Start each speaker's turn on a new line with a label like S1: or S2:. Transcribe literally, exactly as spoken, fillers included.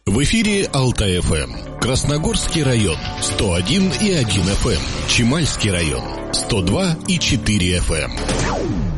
S1: В эфире Алтай-ФМ. Красногорский район сто один и один эф эм. Чемальский район сто два и четыре эф эм.